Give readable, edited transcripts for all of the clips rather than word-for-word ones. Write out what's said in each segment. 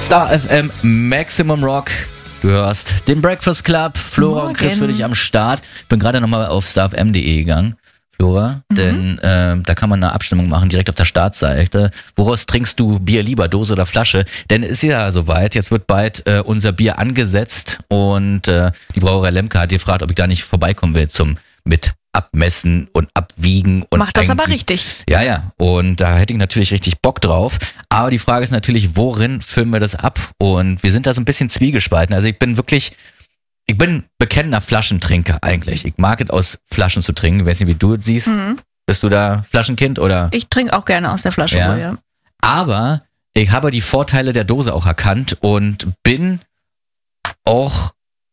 Star FM Maximum Rock. Du hörst den Breakfast Club. Flora und Chris für dich am Start. Ich bin gerade nochmal auf starfm.de gegangen, Flora, denn da kann man eine Abstimmung machen, direkt auf der Startseite. Woraus trinkst du Bier lieber, Dose oder Flasche? Denn es ist ja soweit, jetzt wird bald unser Bier angesetzt und die Brauerei Lemke hat gefragt, ob ich da nicht vorbeikommen will zum mit abmessen und abwiegen. Und macht das aber richtig. Ja. Und da hätte ich natürlich richtig Bock drauf. Aber die Frage ist natürlich, worin füllen wir das ab? Und wir sind da so ein bisschen zwiegespalten. Also ich bin bekennender Flaschentrinker eigentlich. Ich mag es, aus Flaschen zu trinken. Ich weiß nicht, wie du es siehst. Bist du da Flaschenkind oder? Ich trinke auch gerne aus der Flasche. Ja. Aber ich habe die Vorteile der Dose auch erkannt und bin auch,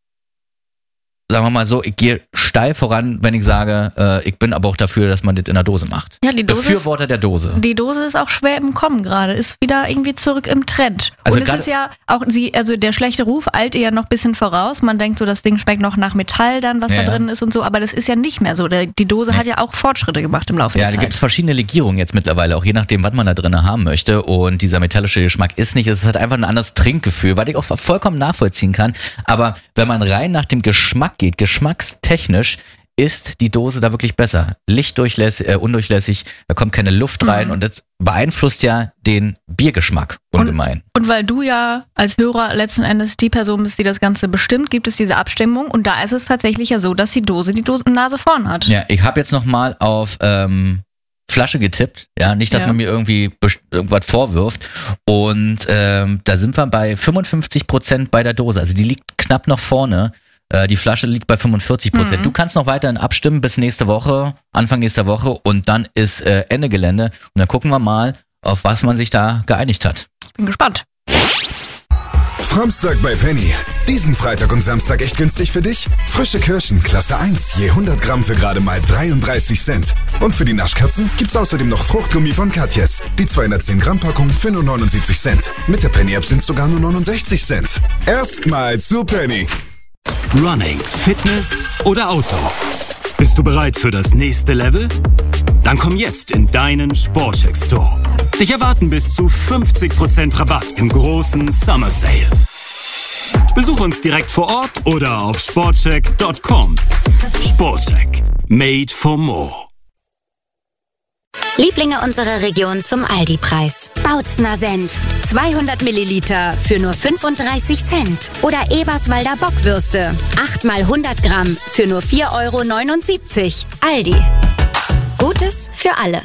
sagen wir mal so, ich gehe steil voran, wenn ich sage, ich bin aber auch dafür, dass man das in der Dose macht. Ja, die Dose Befürworter der Dose. Die Dose ist auch schwer im Kommen gerade, ist wieder irgendwie zurück im Trend. Also und es ist ja auch, der schlechte Ruf eilt ihr ja noch ein bisschen voraus. Man denkt so, das Ding schmeckt noch nach Metall dann, was da drin ist und so, aber das ist ja nicht mehr so. Die Dose hat ja auch Fortschritte gemacht im Laufe der Zeit. Ja, da gibt es verschiedene Legierungen jetzt mittlerweile, auch je nachdem, was man da drin haben möchte. Und dieser metallische Geschmack ist nicht, es ist halt einfach ein anderes Trinkgefühl, was ich auch vollkommen nachvollziehen kann. Aber wenn man rein nach dem Geschmack geht, geschmackstechnisch, ist die Dose da wirklich besser. Lichtdurchlässig, undurchlässig, da kommt keine Luft rein und das beeinflusst ja den Biergeschmack ungemein. Und weil du ja als Hörer letzten Endes die Person bist, die das Ganze bestimmt, gibt es diese Abstimmung und da ist es tatsächlich ja so, dass die Nase vorn hat. Ja, ich habe jetzt nochmal auf Flasche getippt, ja, nicht, dass man mir irgendwie irgendwas vorwirft und da sind wir bei 55% bei der Dose, also die liegt knapp noch vorne. Die Flasche liegt bei 45%. Du kannst noch weiterhin abstimmen bis nächste Woche, Anfang nächster Woche und dann ist Ende Gelände. Und dann gucken wir mal, auf was man sich da geeinigt hat. Bin gespannt. Framstag bei Penny. Diesen Freitag und Samstag echt günstig für dich? Frische Kirschen, Klasse 1, je 100 Gramm für gerade mal 33 Cent. Und für die Naschkatzen gibt's außerdem noch Fruchtgummi von Katjes. Die 210 Gramm Packung für nur 79 Cent. Mit der Penny-App sind's sogar nur 69 Cent. Erstmal zu Penny. Running, Fitness oder Outdoor? Bist du bereit für das nächste Level? Dann komm jetzt in deinen Sportcheck Store. Dich erwarten bis zu 50% Rabatt im großen Summer Sale. Besuch uns direkt vor Ort oder auf sportcheck.com. Sportcheck, made for more. Lieblinge unserer Region zum Aldi-Preis. Bautzner Senf, 200 Milliliter für nur 35 Cent. Oder Eberswalder Bockwürste, 8 mal 100 Gramm für nur 4,79 €. Aldi. Gutes für alle.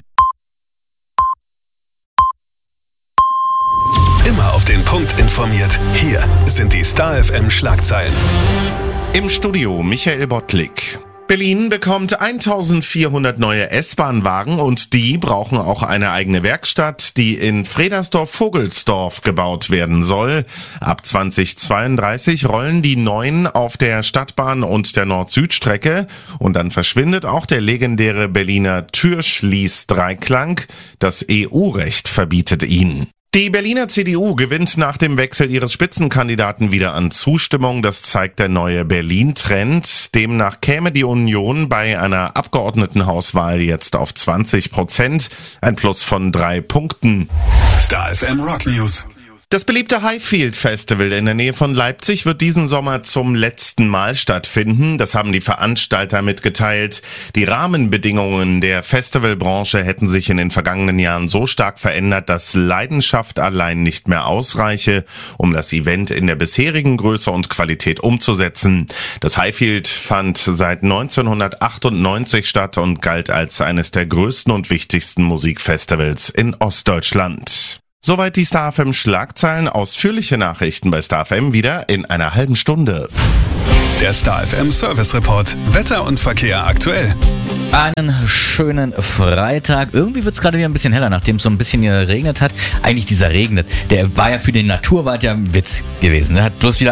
Immer auf den Punkt informiert. Hier sind die Star FM Schlagzeilen. Im Studio Michael Bottlik. Berlin bekommt 1400 neue S-Bahn-Wagen und die brauchen auch eine eigene Werkstatt, die in Fredersdorf-Vogelsdorf gebaut werden soll. Ab 2032 rollen die neuen auf der Stadtbahn und der Nord-Süd-Strecke und dann verschwindet auch der legendäre Berliner Türschließ-Dreiklang. Das EU-Recht verbietet ihn. Die Berliner CDU gewinnt nach dem Wechsel ihres Spitzenkandidaten wieder an Zustimmung. Das zeigt der neue Berlin-Trend. Demnach käme die Union bei einer Abgeordnetenhauswahl jetzt auf 20%. Ein Plus von 3 Punkten. Star FM Rock News. Das beliebte Highfield Festival in der Nähe von Leipzig wird diesen Sommer zum letzten Mal stattfinden. Das haben die Veranstalter mitgeteilt. Die Rahmenbedingungen der Festivalbranche hätten sich in den vergangenen Jahren so stark verändert, dass Leidenschaft allein nicht mehr ausreiche, um das Event in der bisherigen Größe und Qualität umzusetzen. Das Highfield fand seit 1998 statt und galt als eines der größten und wichtigsten Musikfestivals in Ostdeutschland. Soweit die Star FM Schlagzeilen. Ausführliche Nachrichten bei Star FM wieder in einer halben Stunde. Der Star FM Service Report. Wetter und Verkehr aktuell. Einen schönen Freitag. Irgendwie wird es gerade wieder ein bisschen heller, nachdem es so ein bisschen geregnet hat. Eigentlich dieser Regen, der war ja für die Natur ein Witz gewesen. Der hat bloß wieder